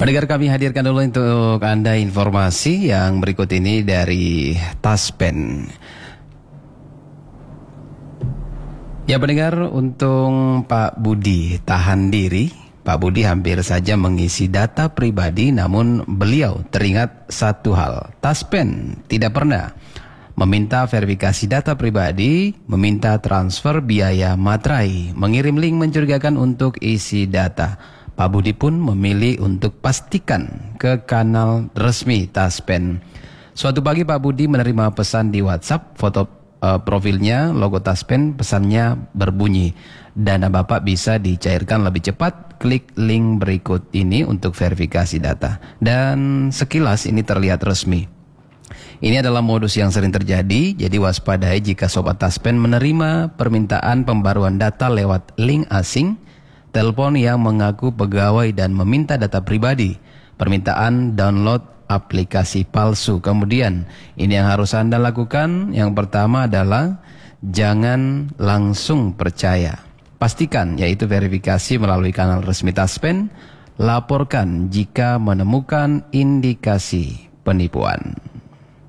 Pendengar, kami hadirkan dulu untuk Anda informasi yang berikut ini dari Taspen. Ya pendengar, untuk Pak Budi tahan diri. Pak Budi hampir saja mengisi data pribadi, namun beliau teringat satu hal. Taspen tidak pernah meminta verifikasi data pribadi, meminta transfer biaya materai, mengirim link mencurigakan untuk isi data. Pak Budi pun memilih untuk pastikan ke kanal resmi Taspen. Suatu pagi Pak Budi menerima pesan di WhatsApp, foto profilnya, logo Taspen, pesannya berbunyi, dana Bapak bisa dicairkan lebih cepat, klik link berikut ini untuk verifikasi data. Dan sekilas ini terlihat resmi. Ini adalah modus yang sering terjadi, jadi waspadai jika Sobat Taspen menerima permintaan pembaruan data lewat link asing, telepon yang mengaku pegawai dan meminta data pribadi, permintaan download aplikasi palsu. Kemudian ini yang harus Anda lakukan. Yang pertama adalah jangan langsung percaya. Pastikan, yaitu verifikasi melalui kanal resmi Taspen. Laporkan jika menemukan indikasi penipuan.